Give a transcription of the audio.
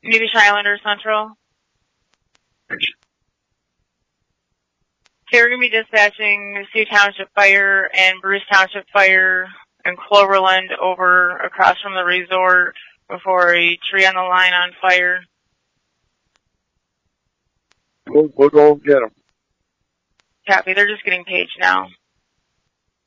New Beach Islander Central. Okay, we're going to be dispatching Sioux Township Fire and Bruce Township Fire and Cloverland over across from the resort before a tree on the line on fire. We'll go get them. Copy, they're just getting paged now.